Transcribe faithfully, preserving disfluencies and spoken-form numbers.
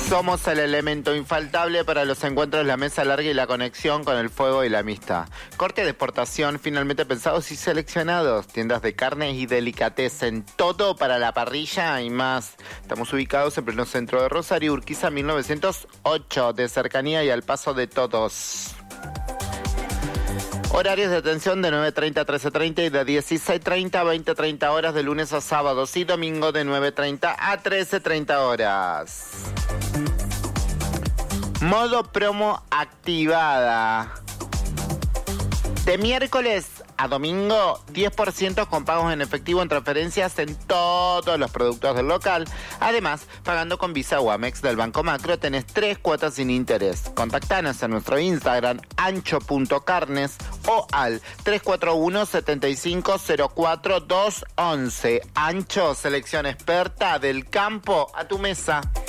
Somos el elemento infaltable para los encuentros, la mesa larga y la conexión con el fuego y la amistad. Corte de exportación finalmente pensados y seleccionados. Tiendas de carnes y delicatessen, todo para la parrilla y más. Estamos ubicados en pleno centro de Rosario, Urquiza mil novecientos ocho, de cercanía y al paso de todos. Horarios de atención de nueve treinta a trece treinta y de dieciséis treinta a veinte treinta horas de lunes a sábados y domingo de nueve treinta a trece treinta horas. Modo promo activada. De miércoles a domingo, diez por ciento con pagos en efectivo en transferencias en todos los productos del local. Además, pagando con Visa o Amex del Banco Macro, tenés tres cuotas sin interés. Contactanos en nuestro Instagram, ancho punto carnes, o al tres cuatro uno, siete cinco cero cuatro dos uno uno. Ancho, selección experta del campo a tu mesa.